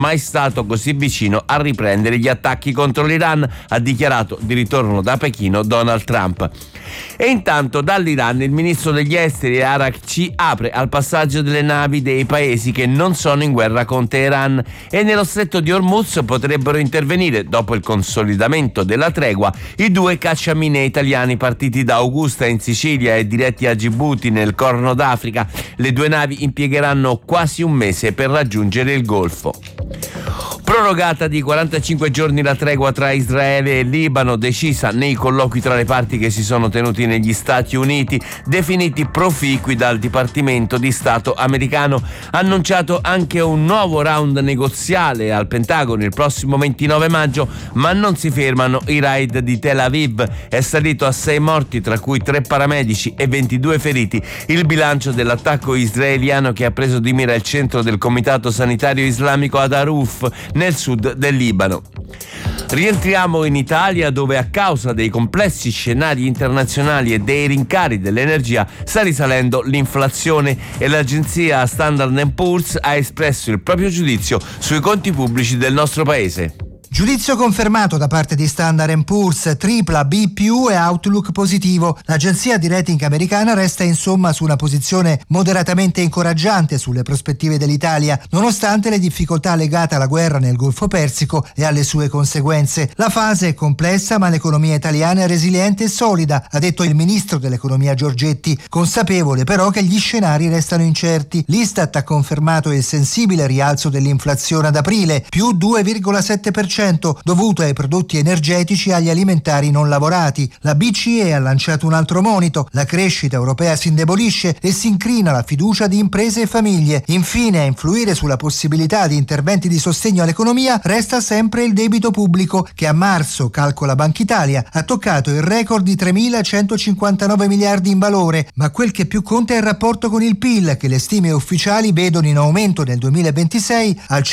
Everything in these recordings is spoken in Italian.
mai stato così vicino a riprendere gli attacchi contro l'Iran, ha dichiarato di ritorno da Pechino Donald Trump. E intanto dall'Iran il ministro degli esteri Araghchi apre al passaggio delle navi dei paesi che non sono in guerra con Teheran e nello stretto di Hormuz potrebbero intervenire, dopo il consolidamento della tregua, i 2 cacciamine italiani partiti da Augusta in Sicilia e diretti a Gibuti nel Corno d'Africa. Le 2 navi impiegheranno quasi un mese per raggiungere il Golfo. Prorogata di 45 giorni la tregua tra Israele e Libano, decisa nei colloqui tra le parti che si sono tenuti negli Stati Uniti, definiti proficui dal Dipartimento di Stato americano. Annunciato anche un nuovo round negoziale al Pentagono il prossimo 29 maggio, ma non si fermano i raid di Tel Aviv. È salito a 6 morti, tra cui 3 paramedici e 22 feriti, il bilancio dell'attacco israeliano che ha preso di mira il centro del Comitato Sanitario Islamico ad Aruf, nel sud del Libano. Rientriamo in Italia, dove a causa dei complessi scenari internazionali e dei rincari dell'energia sta risalendo l'inflazione e l'agenzia Standard & Poor's ha espresso il proprio giudizio sui conti pubblici del nostro paese. Giudizio confermato da parte di Standard & Poor's, tripla B+ e outlook positivo. L'agenzia di rating americana resta insomma su una posizione moderatamente incoraggiante sulle prospettive dell'Italia, nonostante le difficoltà legate alla guerra nel Golfo Persico e alle sue conseguenze. La fase è complessa, ma l'economia italiana è resiliente e solida, ha detto il ministro dell'economia Giorgetti, consapevole però che gli scenari restano incerti. L'Istat ha confermato il sensibile rialzo dell'inflazione ad aprile, più 2,7%, dovuto ai prodotti energetici e agli alimentari non lavorati. La BCE ha lanciato un altro monito: la crescita europea si indebolisce e si incrina la fiducia di imprese e famiglie. Infine, a influire sulla possibilità di interventi di sostegno all'economia resta sempre il debito pubblico, che a marzo, calcola Banca Italia, ha toccato il record di 3.159 miliardi in valore, ma quel che più conta è il rapporto con il PIL, che le stime ufficiali vedono in aumento nel 2026 al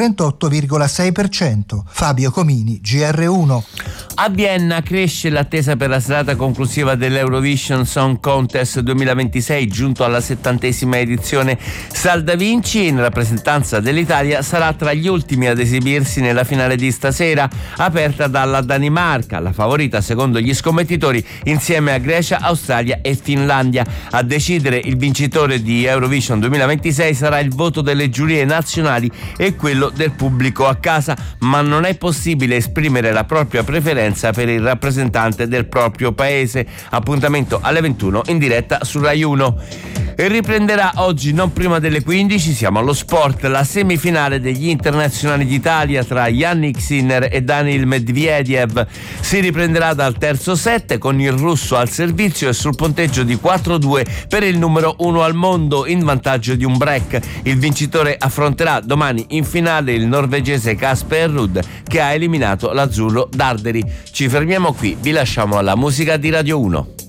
138,6%. Fabio Comini, GR1. A Vienna cresce l'attesa per la serata conclusiva dell'Eurovision Song Contest 2026, giunto alla 70ª edizione. Sal Da Vinci, in rappresentanza dell'Italia, sarà tra gli ultimi ad esibirsi nella finale di stasera, aperta dalla Danimarca, la favorita secondo gli scommettitori, insieme a Grecia, Australia e Finlandia. A decidere il vincitore di Eurovision 2026 sarà il voto delle giurie nazionali e quello del pubblico a casa, ma non è possibile esprimere la propria preferenza per il rappresentante del proprio paese. Appuntamento alle 21 in diretta su Rai 1. E riprenderà oggi non prima delle 15, siamo allo sport, la semifinale degli internazionali d'Italia tra Yannick Sinner e Daniil Medvedev. Si riprenderà dal terzo set con il russo al servizio e sul punteggio di 4-2 per il numero 1 al mondo, in vantaggio di un break. Il vincitore affronterà domani in finale il norvegese Casper Ruud, che ha eliminato l'azzurro Darderi. Ci fermiamo qui, vi lasciamo alla musica di Radio 1.